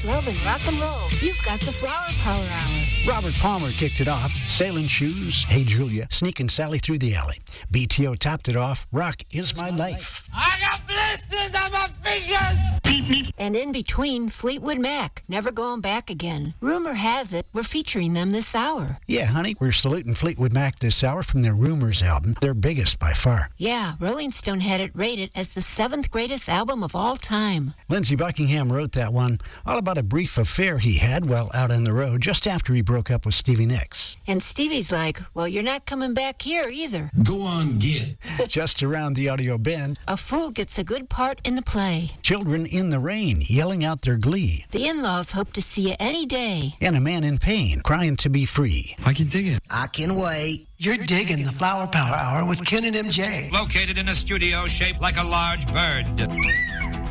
peace, love, and rock and roll, you've got the Flower Power Hour. Robert Palmer kicked it off. Sailing Shoes, Hey Julia, Sneaking Sally Through the Alley. BTO topped it off. Rock Is My Life. I got blisters on my fingers! And in between, Fleetwood Mac, Never Going Back Again. Rumor has it we're featuring them this hour. Yeah, honey, we're saluting Fleetwood Mac this hour from their Rumors album, their biggest by far. Yeah, Rolling Stone had it rated as the 7th greatest album of all time. Lindsey Buckingham wrote that one, all about a brief affair he had while out on the road just after he broke up with Stevie Nicks. And Stevie's like, well, you're not coming back here either. Go on, get. Just around the audio bend, A fool gets a good part in the play. children in the rain yelling out their glee, The in-laws hope to see you any day. and a man in pain crying to be free. I can dig it. I can wait. You're digging the Flower Power Hour with Ken and MJ. Located in a studio shaped like a large bird.